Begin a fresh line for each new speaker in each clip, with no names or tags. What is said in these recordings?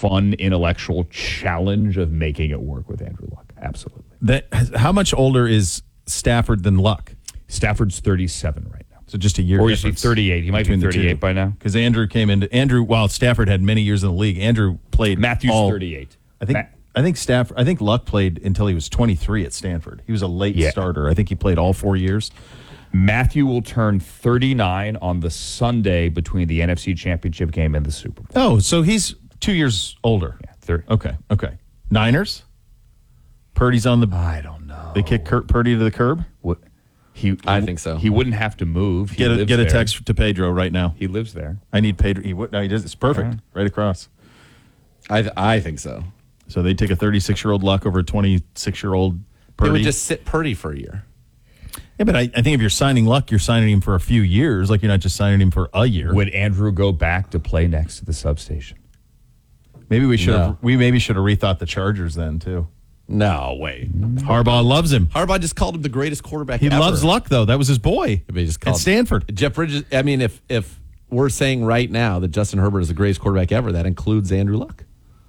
fun intellectual challenge of making it work with Andrew Luck. Absolutely.
How much older is Stafford than Luck?
Stafford's 37 right now.
So just a year
or
difference.
Or is he 38? He might be 38 by now.
Because while Stafford had many years in the league, Andrew played
Matthew's 38.
I think Luck played until he was 23 at Stanford. He was a late starter. I think he played all 4 years.
Matthew will turn 39 on the Sunday between the NFC Championship game and the Super Bowl.
Oh, so he's 2 years older.
Yeah, 30.
Okay. Niners? Purdy's on the...
I don't know.
They kick Purdy to the curb?
I think so.
He wouldn't have to move.
Get a text to Pedro right now.
He lives there.
I need Pedro. He does. It's perfect. Right across.
I think so.
So they take a 36-year-old Luck over a 26-year-old Purdy.
They would just sit Purdy for a year.
Yeah, but I think if you're signing Luck, you're signing him for a few years. Like, you're not just signing him for a year.
Would Andrew go back to play next to the substation?
Maybe we should have. We maybe should have rethought the Chargers then too.
No way.
Harbaugh loves him.
Harbaugh just called him the greatest quarterback ever.
He loves Luck, though. That was his boy
at
Stanford.
Jeff Bridges. I mean, if we're saying right now that Justin Herbert is the greatest quarterback ever, that includes Andrew Luck.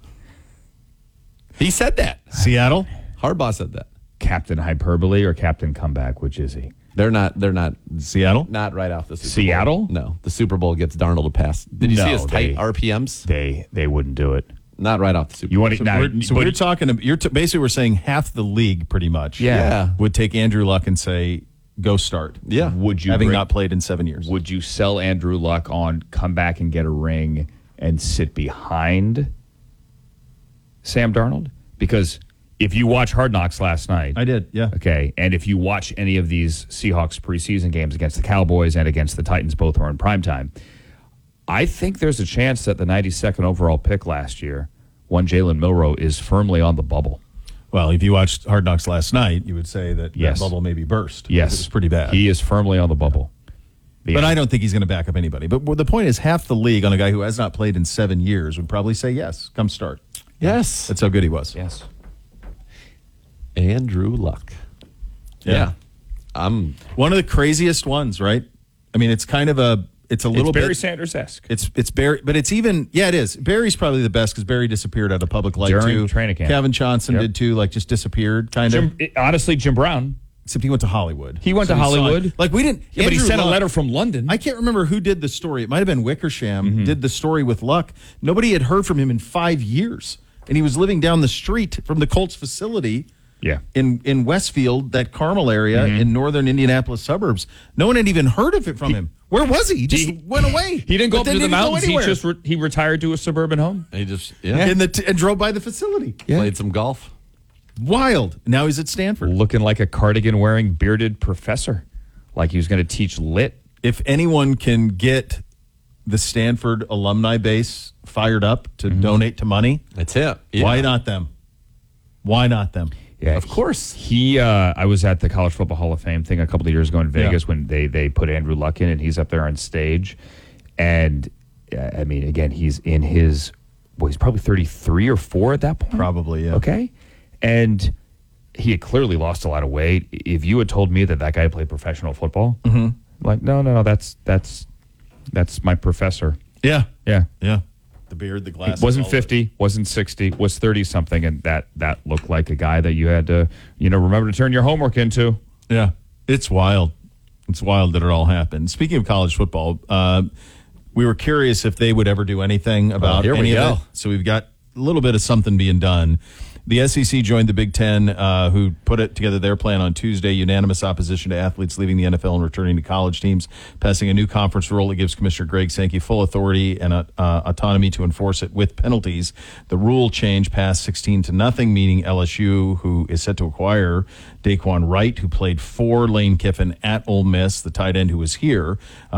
He said that.
Seattle?
Harbaugh said that.
Captain Hyperbole or Captain Comeback? Which is he?
They're not.
Seattle?
Not right off the Super Bowl.
Seattle?
No. The Super Bowl gets Darnold to pass. Did you see his tight RPMs?
They wouldn't do it.
Not right off the Super Bowl.
You want to,
we're talking. Basically, we're saying half the league, pretty much.
Yeah.
Would take Andrew Luck and say, "Go start."
Yeah.
Would you
having not played in 7 years?
Would you sell Andrew Luck on come back and get a ring and sit behind Sam Darnold? Because if you watch Hard Knocks last night,
I did. Yeah.
Okay, and if you watch any of these Seahawks preseason games against the Cowboys and against the Titans, both are in primetime. I think there's a chance that the 92nd overall pick last year, one Jalen Milroe, is firmly on the bubble.
Well, if you watched Hard Knocks last night, you would say that that bubble maybe burst.
Yes.
It's pretty bad.
He is firmly on the bubble. Yeah.
But I don't think he's going to back up anybody. But the point is, half the league on a guy who has not played in 7 years would probably say, yes, come start.
Yes.
That's how good he was.
Yes.
Andrew Luck. Yeah.
One of the craziest ones, right? I mean, it's kind of it's a little bit
Barry Sanders-esque.
It's Barry, but it's even, it is. Barry's probably the best because Barry disappeared out of public light
during
too.
Training camp.
Kevin Johnson did too, like just disappeared, kind of.
Honestly, Jim Brown.
Except he went to Hollywood.
He went to Hollywood.
Like, we didn't.
Yeah, but he sent a letter from London.
I can't remember who did the story. It might have been Wickersham did the story with Luck. Nobody had heard from him in 5 years. And he was living down the street from the Colts facility in Westfield, that Carmel area in northern Indianapolis suburbs. No one had even heard of it from him. Where was he? He just went away.
He didn't go up to the mountains. He retired to a suburban home.
He just
and drove by the facility.
Played some golf.
Wild. Now he's at Stanford.
Looking like a cardigan-wearing bearded professor. Like he was going to teach lit.
If anyone can get the Stanford alumni base fired up to donate to money,
that's it. Yeah.
Why not them? Why not them?
Yeah,
of course.
I was at the College Football Hall of Fame thing a couple of years ago in Vegas when they put Andrew Luck in, and he's up there on stage. And, I mean, again, he's in his, he's probably 33 or 4 at that point.
Probably, yeah.
Okay. And he had clearly lost a lot of weight. If you had told me that guy played professional football, like, no, that's my professor.
Yeah.
Yeah.
Yeah. The beard, the glasses.
It wasn't 50, wasn't 60, was 30-something, and that looked like a guy that you had to, remember to turn your homework into.
Yeah. It's wild. It's wild that it all happened. Speaking of college football, we were curious if they would ever do anything about any of it. So we've got a little bit of something being done. The SEC joined the Big Ten, who put it together their plan on Tuesday. Unanimous opposition to athletes leaving the NFL and returning to college teams, passing a new conference rule that gives Commissioner Greg Sankey full authority and autonomy to enforce it with penalties. The rule change passed 16-0, meaning LSU, who is set to acquire Daquan Wright, who played for Lane Kiffin at Ole Miss, the tight end who was here.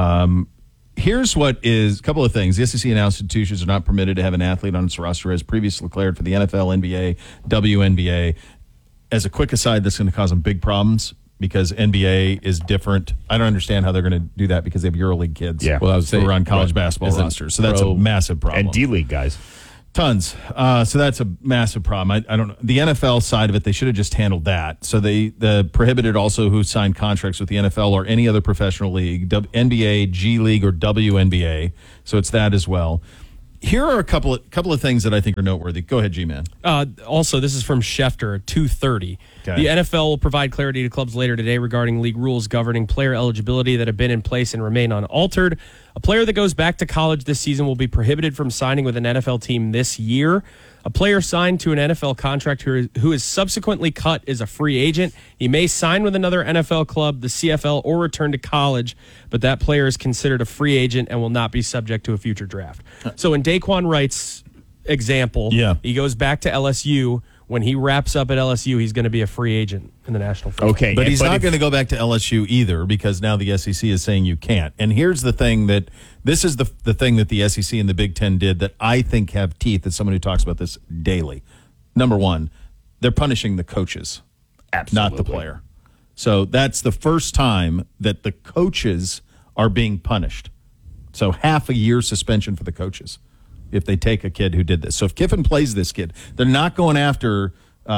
Here's what is a couple of things. The SEC announced institutions are not permitted to have an athlete on its roster as previously declared for the NFL, NBA, WNBA. As a quick aside, that's going to cause them big problems because NBA is different. I don't understand how they're going to do that because they have EuroLeague kids
who
are on college basketball rosters. So that's a massive problem.
And D-League guys.
Tons. So that's a massive problem. I don't know. The NFL side of it, they should have just handled that. So they prohibited also who signed contracts with the NFL or any other professional league, NBA, G League, or WNBA. So it's that as well. Here are a couple of things that I think are noteworthy. Go ahead, G-Man.
Also, this is from Schefter at 2:30.
Okay.
The NFL will provide clarity to clubs later today regarding league rules governing player eligibility that have been in place and remain unaltered. A player that goes back to college this season will be prohibited from signing with an NFL team this year. A player signed to an NFL contract who is subsequently cut is a free agent. He may sign with another NFL club, the CFL, or return to college, but that player is considered a free agent and will not be subject to a future draft. So in Daquan Wright's example, he goes back to LSU. When he wraps up at LSU, he's going to be a free agent in the National Football League.
Okay,
but he's not going to go back to LSU either because now the SEC is saying you can't. And here's the thing this is the thing that the SEC and the Big Ten did that I think have teeth as someone who talks about this daily. Number one, they're punishing the coaches, not the player. So that's the first time that the coaches are being punished. So half a year suspension for the coaches if they take a kid who did this. So if Kiffin plays this kid, they're not going after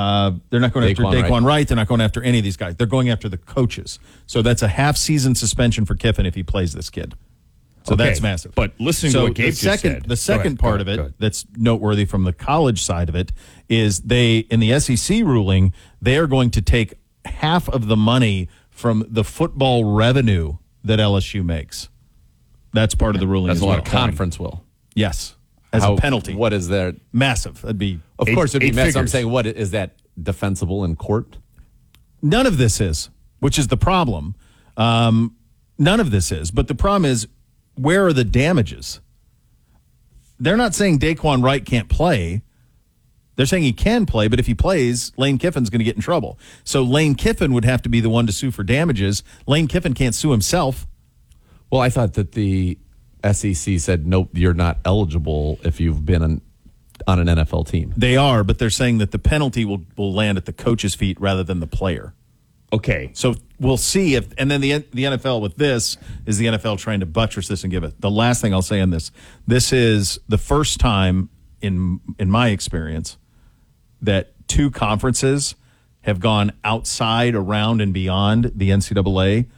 Daquan Wright. They're not going after any of these guys. They're going after the coaches. So that's a half-season suspension for Kiffin if he plays this kid. So that's massive.
But listening to what Gabe just said.
The second part of it that's noteworthy from the college side of it is in the SEC ruling, they are going to take half of the money from the football revenue that LSU makes. That's part of the ruling.
That's
as
a lot
well.
of conference will.
Yes. As a penalty.
What is there?
Massive. That'd be
Of course, it'd be massive. I'm
figures.
saying, what is that defensible in court?
None of this is, which is the problem. None of this is. But the problem is, where are the damages? They're not saying Daquan Wright can't play. They're saying he can play, but if he plays, Lane Kiffin's going to get in trouble. So Lane Kiffin would have to be the one to sue for damages. Lane Kiffin can't sue himself.
Well, I thought that the SEC said, nope, you're not eligible if you've been on an NFL team.
They are, but they're saying that the penalty will land at the coach's feet rather than the player.
Okay.
So we'll see if, and then the NFL with this is the NFL trying to buttress this and give it. The last thing I'll say on this is the first time in my experience that two conferences have gone outside, around, and beyond the NCAA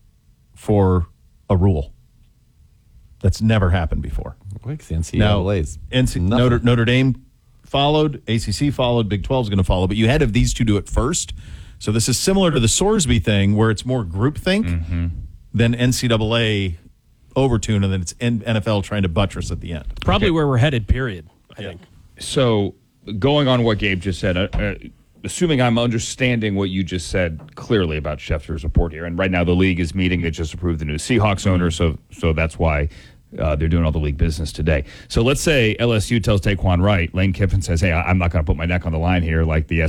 for a rule. That's never happened before.
The NCAA's
Notre Dame followed, ACC followed, Big 12 is going to follow, but you had to have these two do it first. So this is similar to the Sorsby thing where it's more groupthink than NCAA overtune, and then it's NFL trying to buttress at the end.
Probably where we're headed, period, I think.
So going on what Gabe just said, assuming I'm understanding what you just said clearly about Schefter's report here, and right now the league is meeting. They just approved the new Seahawks owner, so that's why they're doing all the league business today. So let's say LSU tells Daquan Wright, Lane Kiffin says, "Hey, I'm not going to put my neck on the line here. Like they're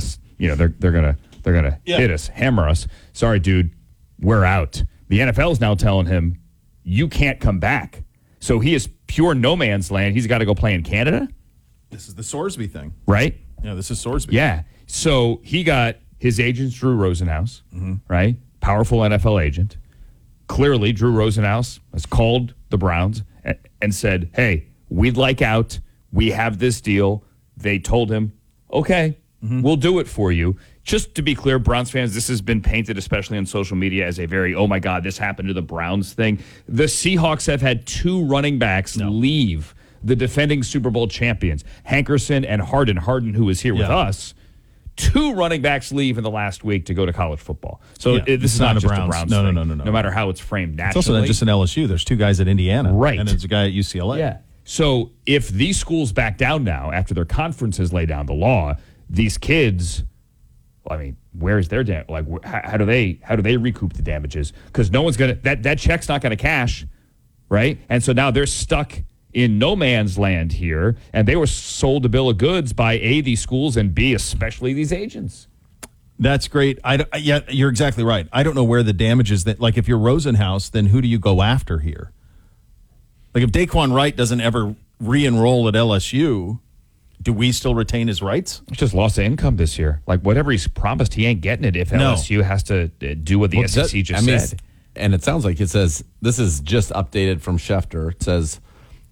gonna hit us, hammer us. Sorry, dude, we're out." The NFL is now telling him, "You can't come back." So he is pure no man's land. He's got to go play in Canada.
This is the Sorsby thing,
right?
Yeah, this is Sorsby.
Yeah. So he got his agent, Drew Rosenhaus, right? Powerful NFL agent. Clearly, Drew Rosenhaus has called the Browns and said, "Hey, we'd like out. We have this deal." They told him, "Okay, we'll do it for you." Just to be clear, Browns fans, this has been painted, especially on social media, as a very, oh my God, this happened to the Browns thing. The Seahawks have had two running backs leave the defending Super Bowl champions, Hankerson and Harden. Harden, who is here with us. Two running backs leave in the last week to go to college football. So this is not just a Browns thing. No matter how it's framed nationally.
It's also not just an LSU. There's two guys at Indiana.
Right.
And there's a guy at UCLA.
Yeah. So if these schools back down now after their conferences lay down the law, these kids, I mean, where's their how do they recoup the damages? Because no one's gonna that check's not gonna cash, right? And so now they're stuck in no man's land here, and they were sold a bill of goods by A, these schools, and B, especially these agents.
That's great. Yeah, you're exactly right. I don't know where the damage is. That, like, if you're Rosenhaus, then who do you go after here? Like, if Daquan Wright doesn't ever re-enroll at LSU, do we still retain his rights?
It's just loss of income this year. Like, whatever he's promised, he ain't getting it if LSU has to do what the SEC just said.
And it sounds like it says, this is just updated from Schefter. It says,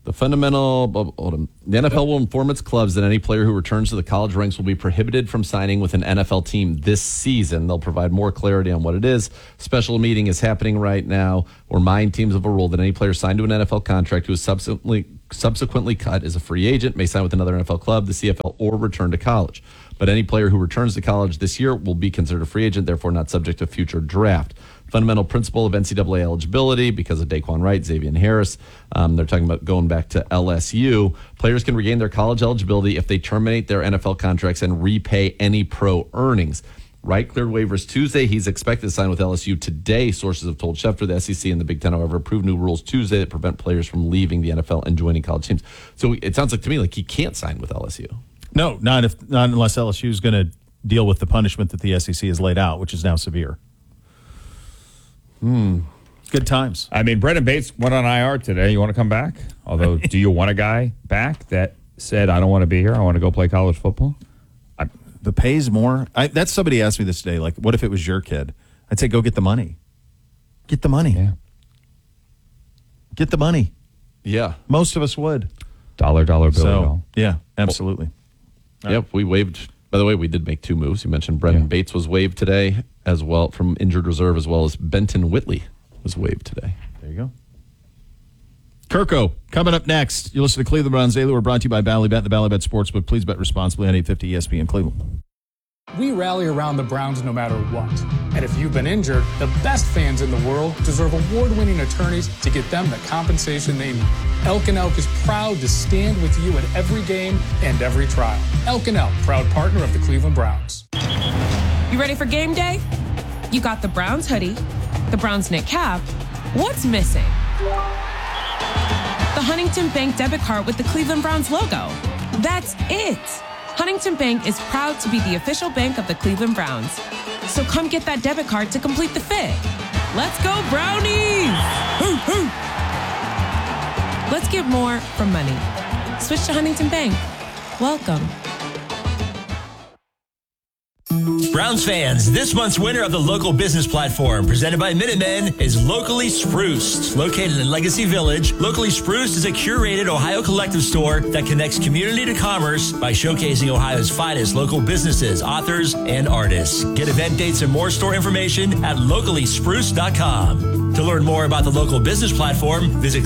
The NFL will inform its clubs that any player who returns to the college ranks will be prohibited from signing with an NFL team this season. They'll provide more clarity on what it is. Special meeting is happening right now. We're remind teams of a rule that any player signed to an NFL contract who is subsequently cut as a free agent may sign with another NFL club, the CFL, or return to college. But any player who returns to college this year will be considered a free agent, therefore not subject to future draft. Fundamental principle of NCAA eligibility because of Daquan Wright, Xavier Harris. They're talking about going back to LSU. Players can regain their college eligibility if they terminate their NFL contracts and repay any pro earnings. Wright cleared waivers Tuesday. He's expected to sign with LSU today, sources have told Schefter. The SEC and the Big Ten, however, approved new rules Tuesday that prevent players from leaving the NFL and joining college teams. So it sounds like to me like he can't sign with LSU.
No, not unless LSU is going to deal with the punishment that the SEC has laid out, which is now severe. Good times.
I mean, Brendan Bates went on IR today. You want to come back? Although, do you want a guy back that said, I don't want to be here, I want to go play college football?
The pay's more. That's somebody asked me this today, like, what if it was your kid? I'd say, go get the money. Get the money.
Yeah.
Get the money.
Yeah.
Most of us would.
Dollar bill.
So, yeah, absolutely.
Yep, we waived. By the way, we did make two moves. You mentioned Brendan Bates was waived today as well from injured reserve, as well as Benton Whitley was waived today.
There you go. Kirko, coming up next. You listen to Cleveland Browns Daily. We're brought to you by Ballybet, the Ballybet Sportsbook. Please bet responsibly on 850 ESPN Cleveland.
We rally around the Browns no matter what. And if you've been injured, the best fans in the world deserve award-winning attorneys to get them the compensation they need. Elk & Elk is proud to stand with you at every game and every trial. Elk & Elk, proud partner of the Cleveland Browns.
You ready for game day? You got the Browns hoodie, the Browns knit cap. What's missing? The Huntington Bank debit card with the Cleveland Browns logo. That's it. Huntington Bank is proud to be the official bank of the Cleveland Browns. So come get that debit card to complete the fit. Let's go, Brownies! Hoo, hoo. Let's get more for money. Switch to Huntington Bank. Welcome.
Browns fans, this month's winner of the local business platform presented by Minutemen is Locally Spruced. Located in Legacy Village, Locally Spruced is a curated Ohio collective store that connects community to commerce by showcasing Ohio's finest local businesses, authors, and artists. Get event dates and more store information at locallyspruced.com. To learn more about the local business platform, visit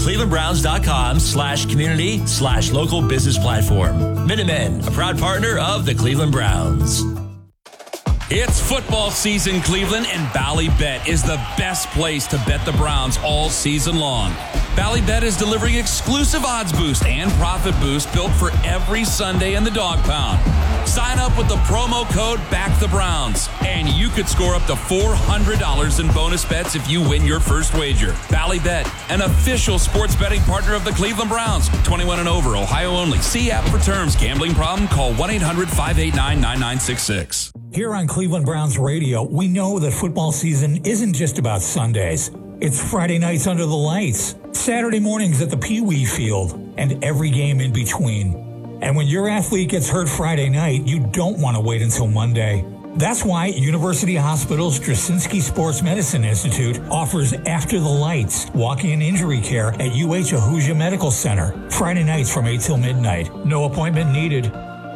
clevelandbrowns.com/community/local business platform. Minutemen, a proud partner of the Cleveland Browns.
It's football season, Cleveland, and Ballybet is the best place to bet the Browns all season long. Ballybet is delivering exclusive odds boost and profit boost built for every Sunday in the Dog Pound. Sign up with the promo code BACKTHEBROWNS, and you could score up to $400 in bonus bets if you win your first wager. Ballybet, an official sports betting partner of the Cleveland Browns. 21 and over, Ohio only. See app for terms. Gambling problem? Call 1-800-589-9966.
Here on Cleveland Browns Radio, we know that football season isn't just about Sundays. It's Friday nights under the lights, Saturday mornings at the Pee Wee Field, and every game in between. And when your athlete gets hurt Friday night, you don't want to wait until Monday. That's why University Hospital's Straczynski Sports Medicine Institute offers After the Lights, walk-in injury care at UH Ahuja Medical Center. Friday nights from 8 till midnight. No appointment needed.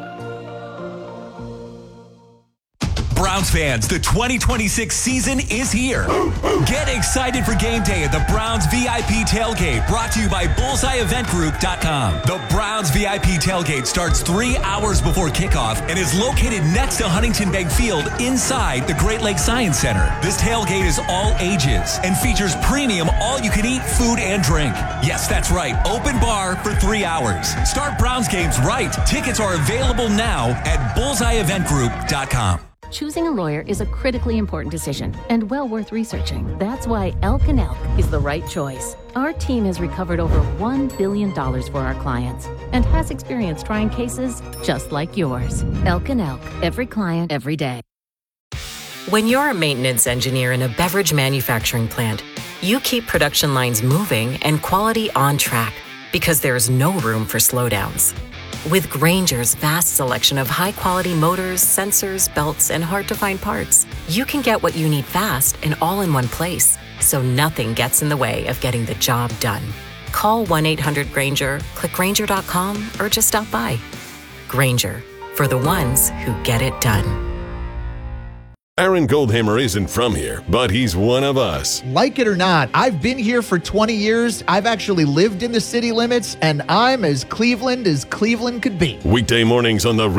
Browns fans, the 2026 season is here. Get excited for game day at the Browns VIP Tailgate, brought to you by BullseyeEventGroup.com. The Browns VIP Tailgate starts 3 hours before kickoff and is located next to Huntington Bank Field inside the Great Lakes Science Center. This tailgate is all ages and features premium all-you-can-eat food and drink. Yes, that's right, open bar for 3 hours. Start Browns games right. Tickets are available now at BullseyeEventGroup.com.
Choosing a lawyer is a critically important decision and well worth researching. That's why Elk & Elk is the right choice. Our team has recovered over $1 billion for our clients and has experience trying cases just like yours. Elk & Elk, every client, every day.
When you're a maintenance engineer in a beverage manufacturing plant, you keep production lines moving and quality on track because there's no room for slowdowns. With Grainger's vast selection of high-quality motors, sensors, belts, and hard-to-find parts, you can get what you need fast and all in one place, so nothing gets in the way of getting the job done. Call 1-800-GRANGER, click Grainger.com, or just stop by. Grainger, for the ones who get it done.
Aaron Goldhammer isn't from here, but he's one of us.
Like it or not, I've been here for 20 years. I've actually lived in the city limits, and I'm as Cleveland could be.
Weekday mornings on the